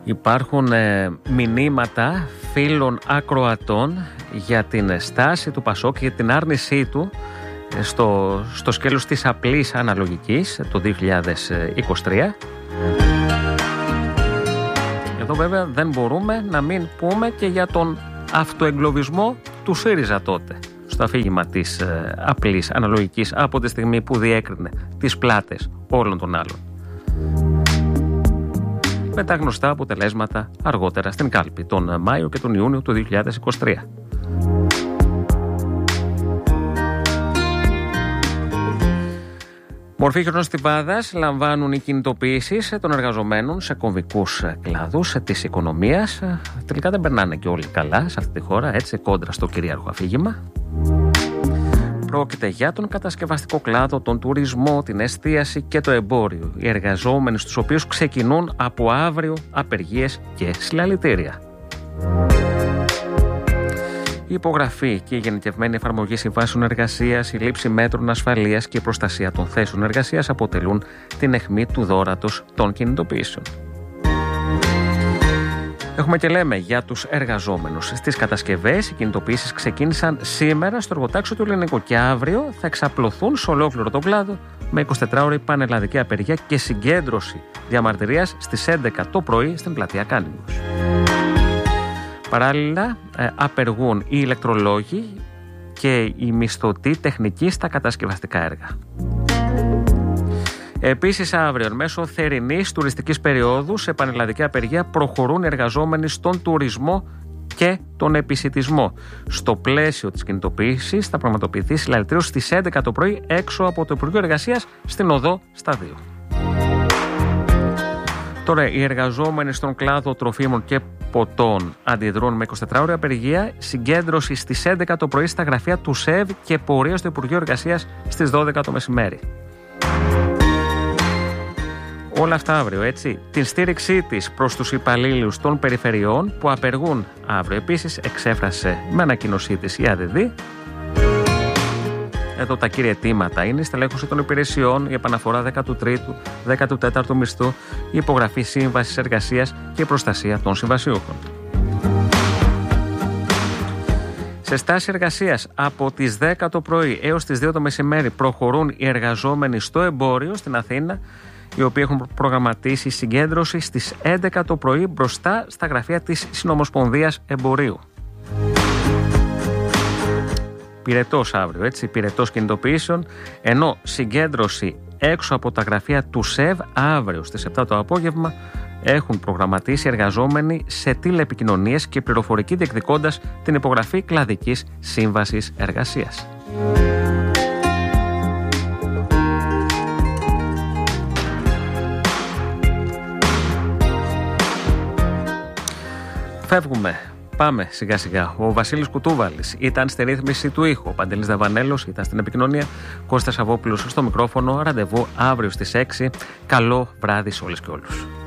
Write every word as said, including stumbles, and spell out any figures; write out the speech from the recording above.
Υπάρχουν ε, μηνύματα φίλων ακροατών για την στάση του Πασόκ και για την άρνησή του ε, στο, στο σκέλος της απλής αναλογικής το δύο χιλιάδες είκοσι τρία. Εδώ βέβαια δεν μπορούμε να μην πούμε και για τον αυτοεγκλωβισμό του ΣΥΡΙΖΑ τότε, στο αφήγημα της ε, απλής αναλογικής, από τη στιγμή που διέκρινε τις πλάτες όλων των άλλων. Με τα γνωστά αποτελέσματα αργότερα στην κάλπη, τον Μάιο και τον Ιούνιο του δύο χιλιάδες είκοσι τρία. Μορφή χιονοστιβάδας λαμβάνουν οι κινητοποιήσεις των εργαζομένων σε κομβικούς κλάδους της οικονομίας. Τελικά δεν περνάνε και όλοι καλά σε αυτή τη χώρα, έτσι, κόντρα στο κυρίαρχο αφήγημα. Πρόκειται για τον κατασκευαστικό κλάδο, τον τουρισμό, την εστίαση και το εμπόριο. Οι εργαζόμενοι στους οποίους ξεκινούν από αύριο απεργίες και συλλαλητήρια. Η υπογραφή και η γενικευμένη εφαρμογή συμβάσεων εργασίας, η λήψη μέτρων ασφαλείας και η προστασία των θέσεων εργασίας αποτελούν την αιχμή του δώρατος των κινητοποιήσεων. Έχουμε και λέμε για τους εργαζόμενους. Στις κατασκευές, οι κινητοποιήσεις ξεκίνησαν σήμερα στο εργοτάξιο του Ελληνικού και αύριο θα εξαπλωθούν σε ολόκληρο τον κλάδο με εικοσιτετράωρη πανελλαδική απεργία και συγκέντρωση διαμαρτυρίας στις έντεκα το πρωί στην πλατεία Κάνινγκος. Παράλληλα, ε, απεργούν οι ηλεκτρολόγοι και οι μισθωτοί τεχνικοί στα κατασκευαστικά έργα. Επίσης, αύριο, μέσω θερινής τουριστικής περίοδου, σε πανελλαδική απεργία προχωρούν οι εργαζόμενοι στον τουρισμό και τον επισιτισμό. Στο πλαίσιο της κινητοποίησης θα πραγματοποιηθεί συλλαλητήριο στις έντεκα το πρωί έξω από το Υπουργείο Εργασίας στην οδό Σταδίου. Τώρα, οι εργαζόμενοι στον κλάδο τροφίμων και ποτών αντιδρούν με εικοσιτετράωρη απεργία, συγκέντρωση στις έντεκα το πρωί στα γραφεία του ΣΕΒ και πορεία στο Υπουργείο Εργασίας στις δώδεκα το μεσημέρι. Όλα αυτά αύριο, έτσι. Την στήριξή της προς τους υπαλλήλους των περιφερειών που απεργούν αύριο. Επίσης, εξέφρασε με ανακοίνωσή της η ΑΔΔ. Εδώ τα κύρια αιτήματα είναι η στελέχωση των υπηρεσιών, η επαναφορά δέκατου τρίτου, δέκατου τέταρτου μισθού, η υπογραφή σύμβασης εργασίας και η προστασία των συμβασιούχων. Σε στάση εργασίας από τις δέκα το πρωί έως τις δύο το μεσημέρι προχωρούν οι εργαζόμενοι στο εμπόριο στην Αθήνα, οι οποίοι έχουν προγραμματίσει συγκέντρωση στις έντεκα το πρωί μπροστά στα γραφεία της Συνομοσπονδίας Εμπορίου. Πυρετός αύριο, έτσι, πυρετός κινητοποιήσεων, ενώ συγκέντρωση έξω από τα γραφεία του ΣΕΒ αύριο στις επτά το απόγευμα έχουν προγραμματίσει εργαζόμενοι σε τηλεπικοινωνίες και πληροφορική διεκδικώντας την υπογραφή κλαδικής σύμβασης εργασίας. Φεύγουμε. Πάμε σιγά σιγά. Ο Βασίλης Κουτούβαλης ήταν στη ρύθμιση του ήχου. Ο Παντελής Δαβανέλος ήταν στην επικοινωνία. Κώστας Σαββόπουλος στο μικρόφωνο. Ραντεβού αύριο στις έξι. Καλό βράδυ σε όλες και όλους.